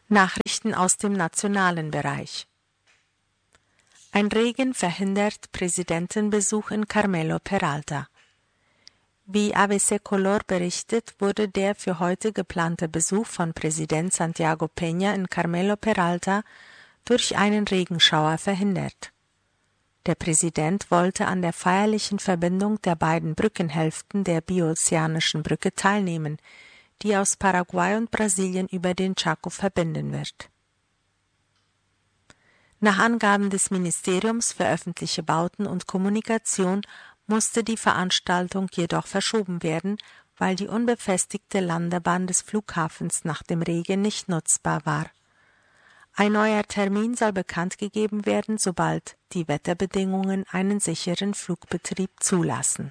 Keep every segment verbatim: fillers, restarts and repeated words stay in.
Nachrichten aus dem nationalen Bereich. Ein Regen verhindert Präsidentenbesuch in Carmelo Peralta. Wie A B C Color berichtet, wurde der für heute geplante Besuch von Präsident Santiago Peña in Carmelo Peralta durch einen Regenschauer verhindert. Der Präsident wollte an der feierlichen Verbindung der beiden Brückenhälften der Biozeanischen Brücke teilnehmen, die aus Paraguay und Brasilien über den Chaco verbinden wird. Nach Angaben des Ministeriums für öffentliche Bauten und Kommunikation musste die Veranstaltung jedoch verschoben werden, weil die unbefestigte Landebahn des Flughafens nach dem Regen nicht nutzbar war. Ein neuer Termin soll bekannt gegeben werden, sobald die Wetterbedingungen einen sicheren Flugbetrieb zulassen.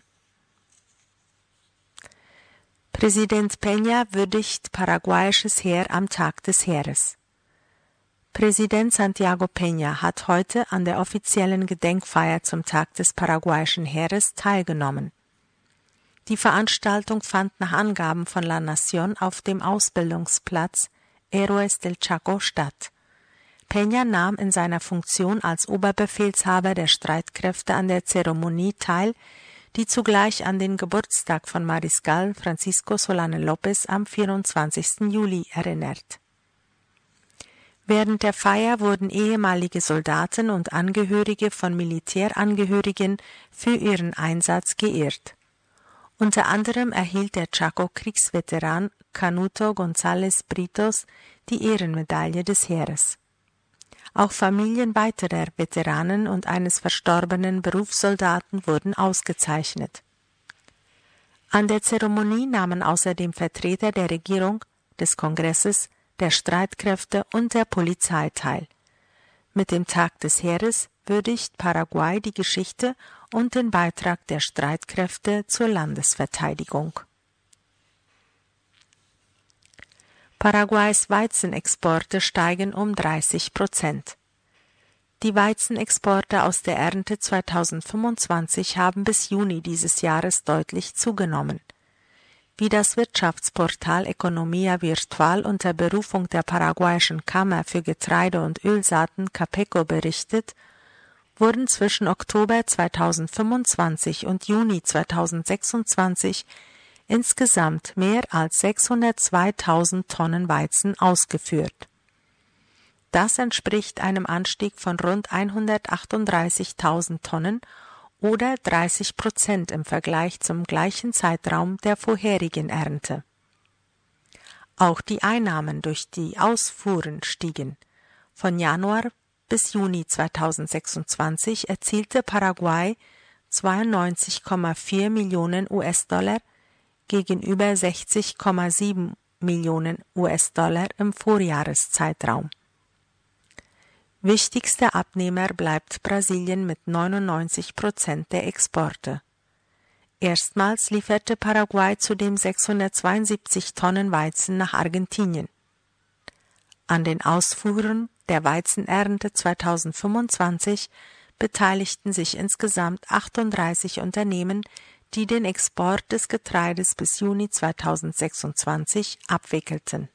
Präsident Peña würdigt paraguayisches Heer am Tag des Heeres. Präsident Santiago Peña hat heute an der offiziellen Gedenkfeier zum Tag des paraguayischen Heeres teilgenommen. Die Veranstaltung fand nach Angaben von La Nación auf dem Ausbildungsplatz Héroes del Chaco statt. Peña nahm in seiner Funktion als Oberbefehlshaber der Streitkräfte an der Zeremonie teil, die zugleich an den Geburtstag von Mariscal Francisco Solano López am vierundzwanzigsten Juli erinnert. Während der Feier wurden ehemalige Soldaten und Angehörige von Militärangehörigen für ihren Einsatz geehrt. Unter anderem erhielt der Chaco-Kriegsveteran Canuto González Britos die Ehrenmedaille des Heeres. Auch Familien weiterer Veteranen und eines verstorbenen Berufssoldaten wurden ausgezeichnet. An der Zeremonie nahmen außerdem Vertreter der Regierung, des Kongresses, der Streitkräfte und der Polizei teil. Mit dem Tag des Heeres würdigt Paraguay die Geschichte und den Beitrag der Streitkräfte zur Landesverteidigung. Paraguays Weizenexporte steigen um dreißig Prozent. Die Weizenexporte aus der Ernte zweitausendfünfundzwanzig haben bis Juni dieses Jahres deutlich zugenommen. Wie das Wirtschaftsportal Economía Virtual unter Berufung der paraguayischen Kammer für Getreide und Ölsaaten Capeco berichtet, wurden zwischen Oktober zweitausendfünfundzwanzig und Juni zweitausendsechsundzwanzig insgesamt mehr als sechshundertzweitausend Tonnen Weizen ausgeführt. Das entspricht einem Anstieg von rund hundertachtunddreißigtausend Tonnen oder dreißig Prozent im Vergleich zum gleichen Zeitraum der vorherigen Ernte. Auch die Einnahmen durch die Ausfuhren stiegen. Von Januar bis Juni zweitausendsechsundzwanzig erzielte Paraguay zweiundneunzig Komma vier Millionen US-Dollar gegenüber sechzig Komma sieben Millionen US-Dollar im Vorjahreszeitraum. Wichtigster Abnehmer bleibt Brasilien mit neunundneunzig Prozent der Exporte. Erstmals lieferte Paraguay zudem sechshundertzweiundsiebzig Tonnen Weizen nach Argentinien. An den Ausfuhren der Weizenernte zweitausendfünfundzwanzig beteiligten sich insgesamt achtunddreißig Unternehmen, die den Export des Getreides bis Juni zweitausendsechsundzwanzig abwickelten.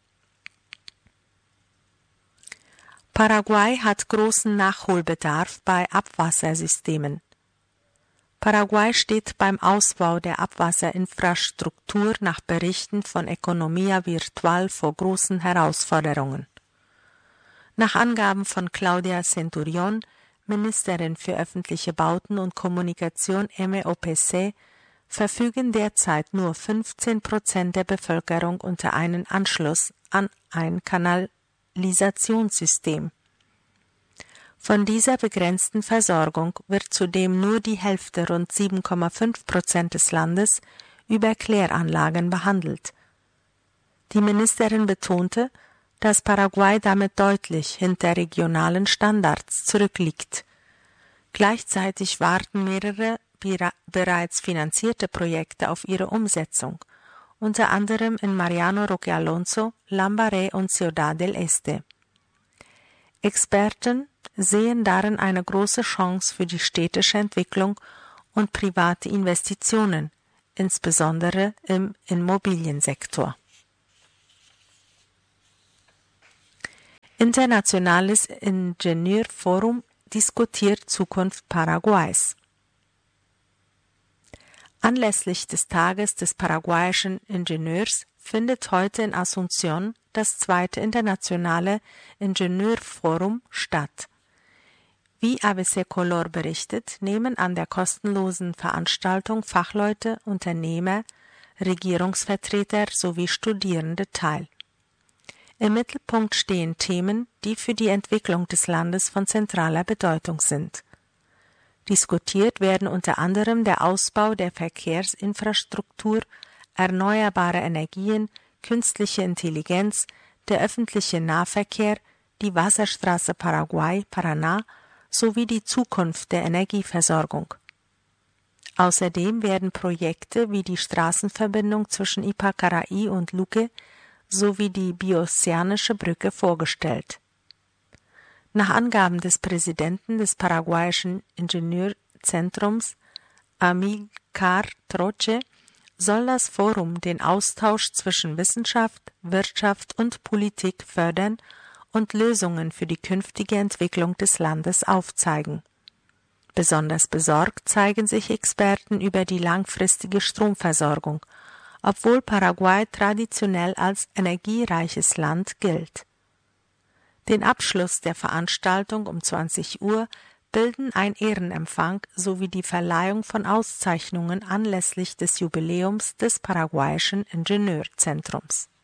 Paraguay hat großen Nachholbedarf bei Abwassersystemen. Paraguay steht beim Ausbau der Abwasserinfrastruktur nach Berichten von Economía Virtual vor großen Herausforderungen. Nach Angaben von Claudia Centurión, Ministerin für öffentliche Bauten und Kommunikation M O P C, verfügen derzeit nur fünfzehn Prozent der Bevölkerung unter einen Anschluss an ein Kanalisationssystem. Von dieser begrenzten Versorgung wird zudem nur die Hälfte, rund sieben Komma fünf Prozent des Landes, über Kläranlagen behandelt. Die Ministerin betonte, dass Paraguay damit deutlich hinter regionalen Standards zurückliegt. Gleichzeitig warten mehrere bereits finanzierte Projekte auf ihre Umsetzung, unter anderem in Mariano Roque Alonso, Lambaré und Ciudad del Este. Experten sehen darin eine große Chance für die städtische Entwicklung und private Investitionen, insbesondere im Immobiliensektor. Internationales Ingenieurforum diskutiert Zukunft Paraguays. Anlässlich des Tages des paraguayischen Ingenieurs findet heute in Asunción das zweite internationale Ingenieurforum statt. Wie A B C Color berichtet, nehmen an der kostenlosen Veranstaltung Fachleute, Unternehmer, Regierungsvertreter sowie Studierende teil. Im Mittelpunkt stehen Themen, die für die Entwicklung des Landes von zentraler Bedeutung sind. Diskutiert werden unter anderem der Ausbau der Verkehrsinfrastruktur, erneuerbare Energien, künstliche Intelligenz, der öffentliche Nahverkehr, die Wasserstraße Paraguay-Paraná sowie die Zukunft der Energieversorgung. Außerdem werden Projekte wie die Straßenverbindung zwischen Ypacaraí und Luque sowie die Bioceanische Brücke vorgestellt. Nach Angaben des Präsidenten des paraguayischen Ingenieurzentrums, Amílcar Troche, soll das Forum den Austausch zwischen Wissenschaft, Wirtschaft und Politik fördern und Lösungen für die künftige Entwicklung des Landes aufzeigen. Besonders besorgt zeigen sich Experten über die langfristige Stromversorgung, obwohl Paraguay traditionell als energiereiches Land gilt. Den Abschluss der Veranstaltung um zwanzig Uhr bilden ein Ehrenempfang sowie die Verleihung von Auszeichnungen anlässlich des Jubiläums des paraguayischen Ingenieurzentrums.